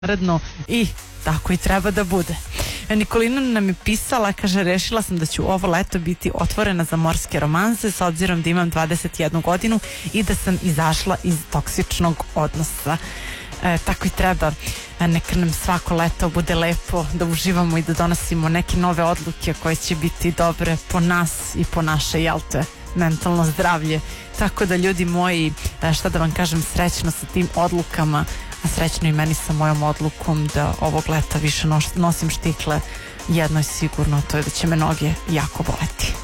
naredno i tako i treba da bude. Nikolina nam je pisala, kaže, rešila sam da ću ovo leto biti otvorena za morske romanse s obzirom da imam 21 godinu i da sam izašla iz toksičnog odnosa. Tako i treba. Neka nam svako leto bude lepo, da uživamo i da donosimo neke nove odluke koje će biti dobre po nas i po naše, jel te, mentalno zdravlje. Tako da, ljudi moji, šta da vam kažem, srećno sa tim odlukama, a srećno i meni sa mojom odlukom da ovog leta više nosim štikle. Jedno je sigurno, to je da će me noge jako boleti.